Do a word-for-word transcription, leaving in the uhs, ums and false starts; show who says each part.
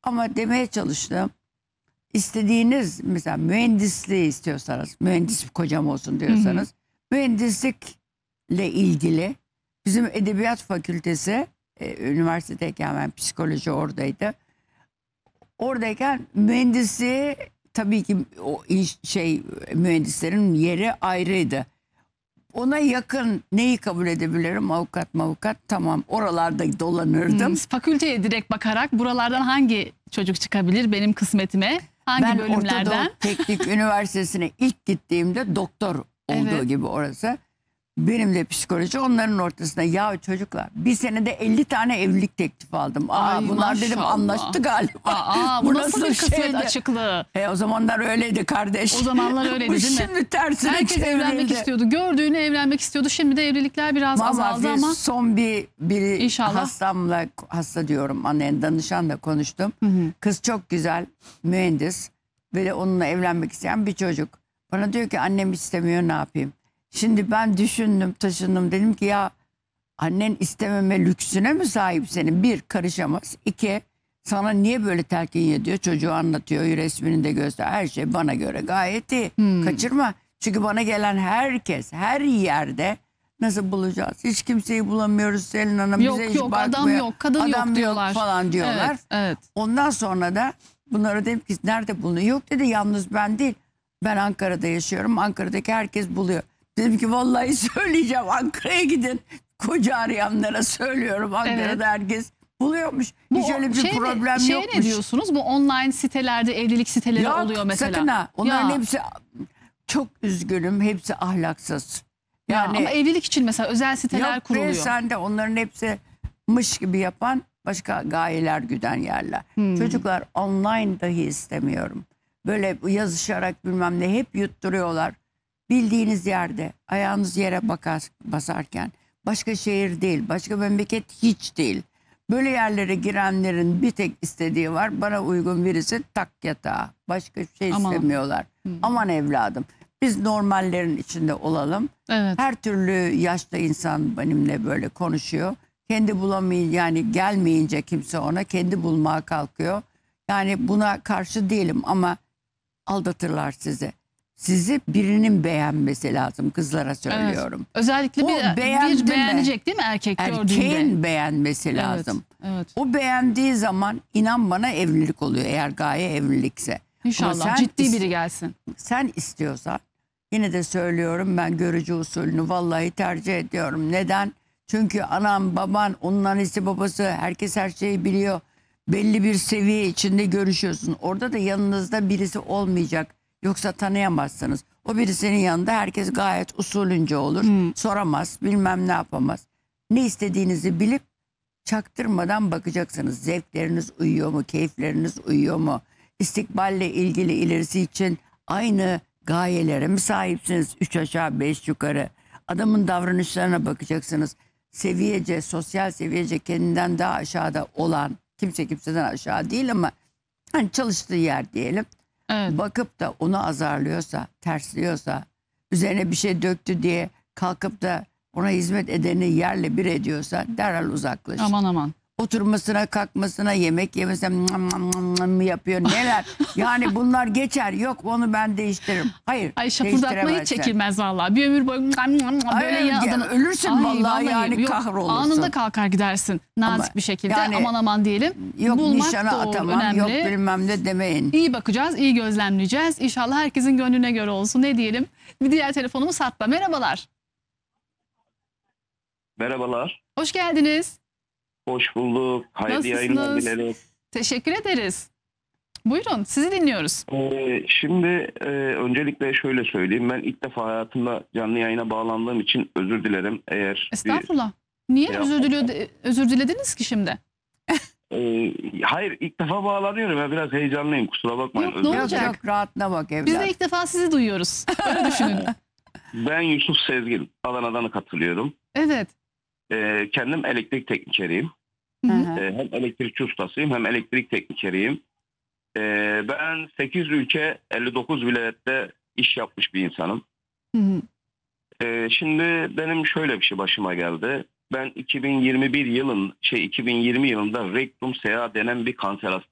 Speaker 1: Ama demeye çalıştım. İstediğiniz mesela mühendisliği istiyorsanız, mühendis bir kocam olsun diyorsanız, hı hı. mühendislikle ilgili bizim Edebiyat Fakültesi, e, üniversitedeyken ben psikoloji oradaydı. Oradayken mühendisliği tabii ki o iş, şey mühendislerin yeri ayrıydı. Ona yakın neyi kabul edebilirim? Avukat avukat tamam, oralarda dolanırdım.
Speaker 2: Hmm, fakülteye direkt bakarak buralardan hangi çocuk çıkabilir benim kısmetime? Hangi
Speaker 1: ben
Speaker 2: bölümlerden?
Speaker 1: Ben Orta Doğu Teknik Üniversitesi'ne ilk gittiğimde doktor olduğu evet. gibi orası. Benim de psikoloji, onların ortasında. Ya çocuklar, bir senede elli tane evlilik teklifi aldım. Aa, Ay, bunlar maşallah. Dedim anlaştı galiba.
Speaker 2: Aa, bu, bu nasıl, nasıl bir kısmet şeydi? Açıklığı?
Speaker 1: E, o zamanlar öyleydi kardeş.
Speaker 2: O zamanlar öyleydi değil mi?
Speaker 1: Şimdi tersine
Speaker 2: herkes çevrildi. Evlenmek istiyordu. Gördüğünü evlenmek istiyordu. Şimdi de evlilikler biraz ama azaldı ama.
Speaker 1: Son bir biri İnşallah. hastamla, hasta diyorum, annen danışanla konuştum. Hı hı. Kız çok güzel, mühendis. Böyle onunla evlenmek isteyen bir çocuk. Bana diyor ki annem istemiyor, ne yapayım? Şimdi ben düşündüm, taşındım. Dedim ki ya annen istememe lüksüne mi sahip senin? Bir, karışamaz. İki, sana niye böyle telkin ediyor? Çocuğu anlatıyor, resmini de göster. Her şey bana göre gayet iyi. Hmm. Kaçırma. Çünkü bana gelen herkes, her yerde nasıl bulacağız? Hiç kimseyi bulamıyoruz Selin Hanım.
Speaker 2: Yok
Speaker 1: bize
Speaker 2: yok,
Speaker 1: hiç
Speaker 2: adam yok, kadın
Speaker 1: adam
Speaker 2: yok diyorlar.
Speaker 1: Yok falan diyorlar.
Speaker 2: Evet, evet.
Speaker 1: Ondan sonra da bunlara dedim ki nerede bulunuyor? Yok dedi, yalnız ben değil. Ben Ankara'da yaşıyorum. Ankara'daki herkes buluyor. Dedim ki vallahi söyleyeceğim, Ankara'ya gidin. Koca arayanlara söylüyorum. Ankara'da evet. herkes buluyormuş.
Speaker 2: Bu,
Speaker 1: hiç öyle bir
Speaker 2: şey,
Speaker 1: problem
Speaker 2: şey
Speaker 1: yokmuş.
Speaker 2: Ne diyorsunuz? Bu online sitelerde evlilik siteleri
Speaker 1: Yok,
Speaker 2: oluyor mesela.
Speaker 1: Sakın ha. Onların
Speaker 2: ya.
Speaker 1: hepsi, çok üzgünüm, hepsi ahlaksız.
Speaker 2: Yani, ya, ama evlilik için mesela özel siteler
Speaker 1: yok
Speaker 2: kuruluyor.
Speaker 1: Yok sen de onların hepsi mış gibi yapan başka gayeler güden yerler. Hmm. Çocuklar online dahi istemiyorum. Böyle yazışarak bilmem ne hep yutturuyorlar. Bildiğiniz yerde ayağınız yere bakar, basarken başka şehir değil, başka memleket hiç değil. Böyle yerlere girenlerin bir tek istediği var. Bana uygun birisi, tak yatağa. Başka bir şey Aman. istemiyorlar. Hmm. Aman evladım, biz normallerin içinde olalım. Evet. Her türlü yaşta insan benimle böyle konuşuyor. Kendi bulamayınca, yani gelmeyince kimse ona, kendi bulmaya kalkıyor. Yani buna karşı değilim ama aldatırlar sizi. Sizi birinin beğenmesi lazım, kızlara söylüyorum.
Speaker 2: Evet. Özellikle o bir, bir beğenecek değil mi erkek gördüğünde?
Speaker 1: Erkeğin beğenmesi lazım. Evet, evet. O beğendiği zaman inan bana evlilik oluyor, eğer gaye evlilikse.
Speaker 2: İnşallah ciddi biri gelsin.
Speaker 1: Sen istiyorsan, yine de söylüyorum, ben görücü usulünü vallahi tercih ediyorum. Neden? Çünkü anam, baban, onun annesi babası, herkes her şeyi biliyor. Belli bir seviye içinde görüşüyorsun. Orada da yanınızda birisi olmayacak. Yoksa tanıyamazsınız. O birisinin yanında herkes gayet usulünce olur. Hmm. Soramaz, bilmem ne yapamaz. Ne istediğinizi bilip çaktırmadan bakacaksınız. Zevkleriniz uyuyor mu? Keyifleriniz uyuyor mu? İstikballe ilgili ilerisi için aynı gayelere mi sahipsiniz? Üç aşağı beş yukarı. Adamın davranışlarına bakacaksınız. Seviyece, sosyal seviyece kendinden daha aşağıda olan, kimse kimseden aşağı değil ama hani çalıştığı yer diyelim. Evet. Bakıp da onu azarlıyorsa, tersliyorsa, üzerine bir şey döktü diye kalkıp da ona hizmet edeni yerle bir ediyorsa derhal uzaklaş.
Speaker 2: Aman aman.
Speaker 1: Oturmasına, kalkmasına, yemek yemesine mı yapıyor, neler. Yani bunlar geçer. Yok onu ben değiştiririm. Hayır.
Speaker 2: Ay şapırdatma hiç çekilmez vallahi. Bir ömür boyu böyle
Speaker 1: ya, adını... ölürsün ay, vallahi, vallahi yani yok, kahrolursun.
Speaker 2: Anında kalkar gidersin nazik ama bir şekilde. Yani, aman aman diyelim.
Speaker 1: Yok
Speaker 2: bulmak
Speaker 1: nişana atamam, önemli. Yok bilmem ne demeyin.
Speaker 2: İyi bakacağız, iyi gözlemleyeceğiz. İnşallah herkesin gönlüne göre olsun. Ne diyelim? Bir diğer telefonumuz hatta. Merhabalar.
Speaker 3: Merhabalar.
Speaker 2: Hoş geldiniz.
Speaker 3: Hoş bulduk. Hayırlı yayınlar dilerim.
Speaker 2: Teşekkür ederiz. Buyurun, sizi dinliyoruz.
Speaker 3: Ee, şimdi e, öncelikle şöyle söyleyeyim. Ben ilk defa hayatımda canlı yayına bağlandığım için özür dilerim. Eğer
Speaker 2: Estağfurullah. Bir, Niye özür, diliyor, özür dilediniz ki şimdi?
Speaker 3: e, hayır, ilk defa bağlanıyorum. Ben biraz heyecanlıyım. Kusura bakmayın.
Speaker 2: Yok, ne olacak?
Speaker 1: Çok rahatına bak evlat.
Speaker 2: Biz de ilk defa sizi duyuyoruz. Öyle düşünün.
Speaker 3: Ben Yusuf Sezgin. Adana'dan katılıyorum.
Speaker 2: Evet.
Speaker 3: E, kendim elektrik teknikeriyim.
Speaker 2: Hı hı.
Speaker 3: E, hem elektrikçi ustasıyım hem elektrik teknikeriyim. E, ben sekiz ülke elli dokuz vilayette iş yapmış bir insanım.
Speaker 2: Hı hı.
Speaker 3: E, şimdi benim şöyle bir şey başıma geldi. Ben iki bin yirmi bir yılın şey iki bin yirmi yılında rektum S E A denen bir kanser hastası